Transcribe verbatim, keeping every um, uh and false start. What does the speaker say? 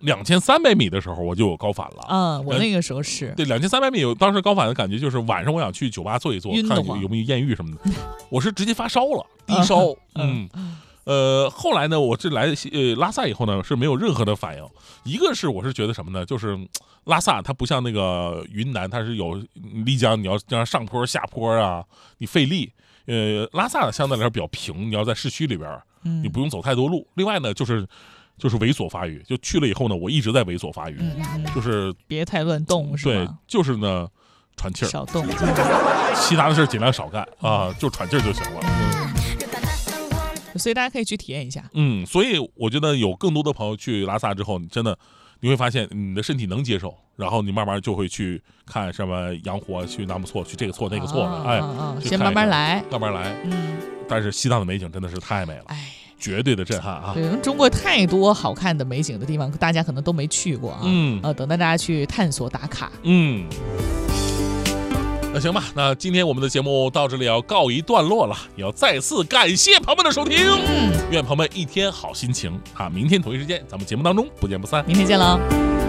两千三百米的时候我就有高反了。 嗯，我那个时候是对两千三百米有当时高反的感觉就是晚上我想去酒吧坐一坐，看有有没有艳遇什么的，我是直接发烧了，低烧。嗯。嗯呃，后来呢，我这来呃拉萨以后呢是没有任何的反应。一个是我是觉得什么呢，就是拉萨它不像那个云南，它是有丽江，你要这样上坡下坡啊，你费力。呃，拉萨相对来说比较平，你要在市区里边，你不用走太多路。另外呢，就是就是猥琐发育，就去了以后呢，我一直在猥琐发育，嗯嗯就是别太乱动，是吧？对，就是呢喘气儿， 少动， 其他的事尽量少干啊，就喘气儿就行了。嗯所以大家可以去体验一下。 嗯，所以我觉得有更多的朋友去拉萨之后，你真的你会发现你的身体能接受，然后你慢慢就会去看什么羊火，去纳木错，去这个错那个错的，啊、哎、 啊，先慢慢来， 慢慢来。嗯，但是西藏的美景真的是太美了，哎，绝对的震撼啊！ 对，中国太多好看的美景的地方，大家可能都没去过啊。嗯，呃，等待大家去探索打卡。 嗯。那行吧，那今天我们的节目到这里要告一段落了，也要再次感谢朋友们的收听，嗯，愿朋友们一天好心情啊！明天同一时间咱们节目当中不见不散， 明天见了。